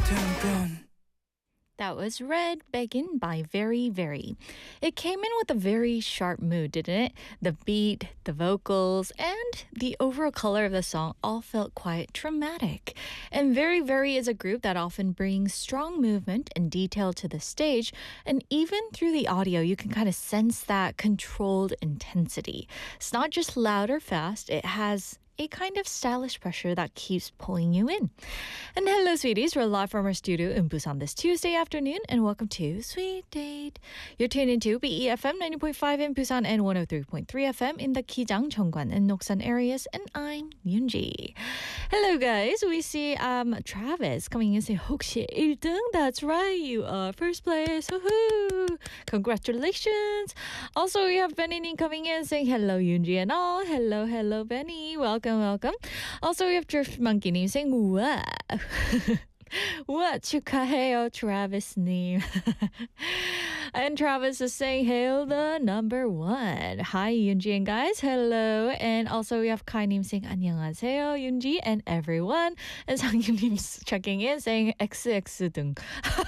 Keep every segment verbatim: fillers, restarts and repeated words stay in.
That was Red Beggin' by Very Very. It came in with a very sharp mood, didn't it? The beat, the vocals, and the overall color of the song all felt quite dramatic. And Very Very is a group that often brings strong movement and detail to the stage, and even through the audio, you can kind of sense that controlled intensity. It's not just loud or fast, it has a kind of stylish pressure that keeps pulling you in. And hello, sweeties. We're live from our studio in Busan this Tuesday afternoon, and welcome to Sweet Date. You're tuned into B E F M ninety point five in Busan and one oh three point three F M in the Kijang, Cheongwan, and Noksan areas, and I'm Yoonji. Hello, guys. We see um Travis coming in saying, 혹시 일 등? That's right. You are first place. Woohoo! Congratulations. Also, we have Benny coming in saying, hello, Yoonji and all. Hello, hello, Benny. Welcome. Welcome, welcome. Also, we have Drift Monkey saying, wow. What 축하해요, Travis-님. And Travis is saying, hail the number one. Hi, Yoonji and guys. Hello. And also we have Kai-님 saying, 안녕하세요, Yoonji and everyone. And Sang-nim checking in saying, X X 등.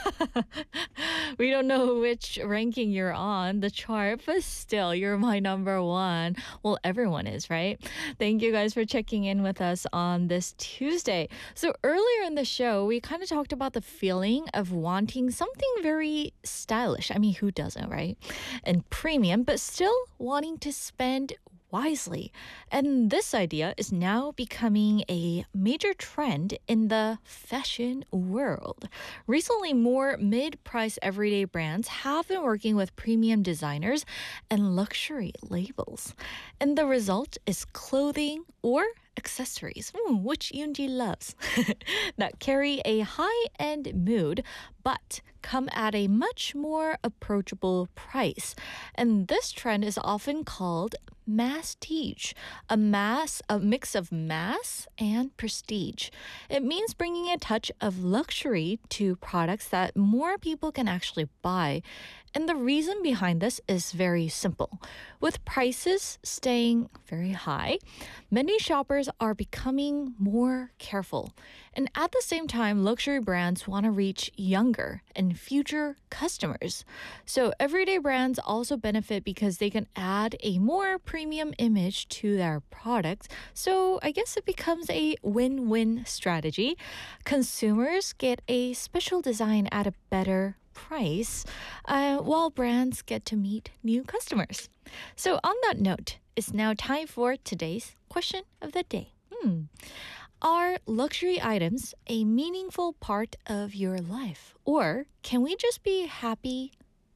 We don't know which ranking you're on the chart, but still, you're my number one. Well, everyone is, right? Thank you guys for checking in with us on this Tuesday. So earlier in the show, we kind of talked about the feeling of wanting something very stylish. I mean, who doesn't, right? And premium, but still wanting to spend wisely. And this idea is now becoming a major trend in the fashion world. Recently, more mid-price everyday brands have been working with premium designers and luxury labels. And the result is clothing or accessories, mm, which Yoonji loves, that carry a high-end mood but come at a much more approachable price. And this trend is often called masstige, a mass, a mix of mass and prestige. It means bringing a touch of luxury to products that more people can actually buy. And the reason behind this is very simple. With prices staying very high, many shoppers are becoming more careful. And at the same time, luxury brands want to reach younger and future customers. So everyday brands also benefit because they can add a more premium image to their products. So I guess it becomes a win-win strategy. Consumers get a special design at a better price, uh, while brands get to meet new customers. So on that note, it's now time for today's question of the day. Hmm. Are luxury items a meaningful part of your life? Or can we just be happy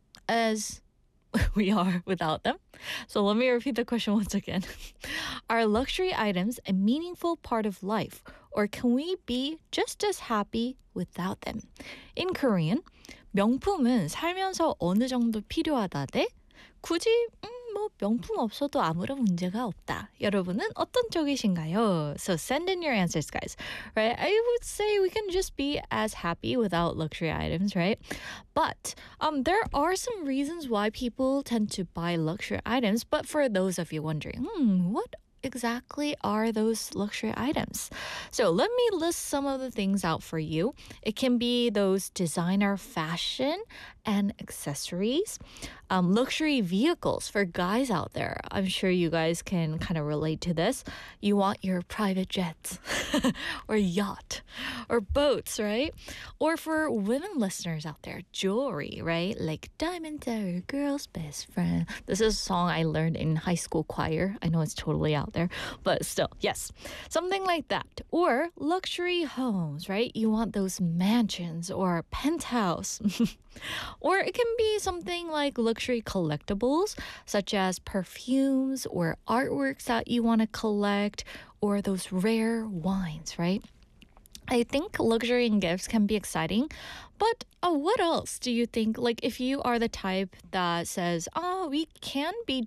as we are without them? So let me repeat the question once again. Are luxury items a meaningful part of life? Or can we be just as happy without them? In Korean, 명품은 살면서 어느 정도 필요하다 대 굳이 음, 뭐 명품 없어도 아무런 문제가 없다. 여러분은 어떤 쪽이신가요? So send in your answers, guys. Right? I would say we can just be as happy without luxury items, right? But um, there are some reasons why people tend to buy luxury items. But for those of you wondering, hmm, what exactly are those luxury items? So let me list some of the things out for you. It can be those designer fashion and accessories, um, luxury vehicles for guys out there. I'm sure you guys can kind of relate to this. You want your private jets or yacht or boats, right? Or for women listeners out there, jewelry, right? Like diamonds are a girl's best friend. This is a song I learned in high school choir. I know it's totally out there, but still, yes, something like that. Or luxury homes, right? You want those mansions or penthouse. Or it can be something like luxury collectibles, such as perfumes or artworks that you want to collect, or those rare wines, right? I think luxury and gifts can be exciting, but uh, what else do you think? Like if you are the type that says, oh, we can be